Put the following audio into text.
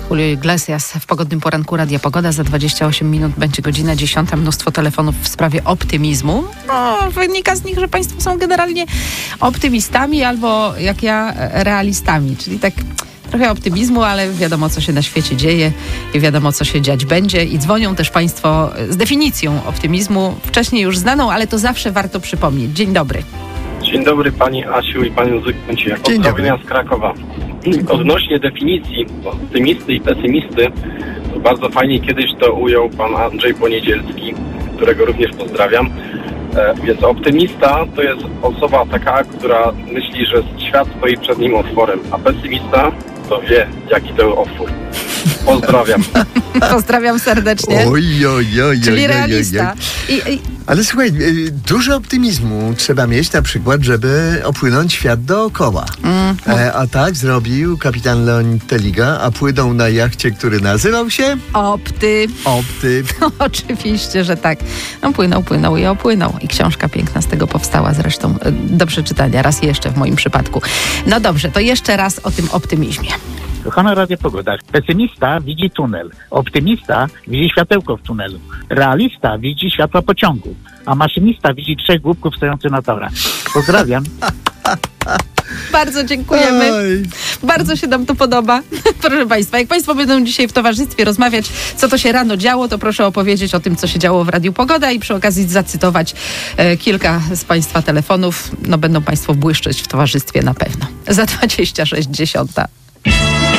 Julio Iglesias w pogodnym poranku Radia Pogoda. Za 28 minut będzie godzina 10. Mnóstwo telefonów w sprawie optymizmu. Wynika z nich, że państwo są generalnie optymistami albo jak ja realistami, czyli tak trochę optymizmu, ale wiadomo, co się na świecie dzieje i wiadomo, co się dziać będzie. I dzwonią też państwo z definicją optymizmu, wcześniej już znaną, ale to zawsze warto przypomnieć. Dzień dobry. Dzień dobry pani Asiu i panu Zygmuncie. Pozdrowienia z Krakowa. Odnośnie definicji optymisty i pesymisty, to bardzo fajnie kiedyś to ujął pan Andrzej Poniedzielski, którego również pozdrawiam. Więc optymista to jest osoba taka, która myśli, że świat stoi przed nim otworem, a pesymista to wie, jaki to otwór. Pozdrawiam. Pozdrawiam serdecznie. Czyli realista. Ale słuchaj, dużo optymizmu trzeba mieć na przykład, żeby opłynąć świat dookoła. A tak zrobił kapitan Leonid Teliga, a płynął na jachcie, który nazywał się? Opty. No, oczywiście, że tak. No, płynął i opłynął. I książka piękna z tego powstała zresztą. Do przeczytania raz jeszcze w moim przypadku. No dobrze, to jeszcze raz o tym optymizmie. Kochana Radia Pogoda, pesymista widzi tunel, optymista widzi światełko w tunelu, realista widzi światła pociągu, a maszynista widzi 3 głupków stojących na torach. Pozdrawiam. Bardzo dziękujemy. Bardzo się nam to podoba. Proszę państwa, jak państwo będą dzisiaj w towarzystwie rozmawiać, co to się rano działo, to proszę opowiedzieć o tym, co się działo w Radiu Pogoda i przy okazji zacytować kilka z państwa telefonów. No będą państwo błyszczeć w towarzystwie na pewno. Za 26:10.